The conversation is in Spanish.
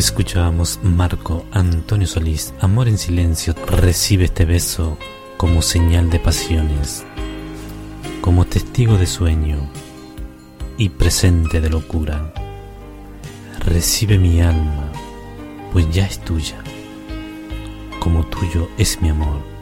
Escuchábamos Marco Antonio Solís, Amor en silencio. Recibe este beso como señal de pasiones, como testigo de sueño y presente de locura. Recibe mi alma, pues ya es tuya, como tuyo es mi amor.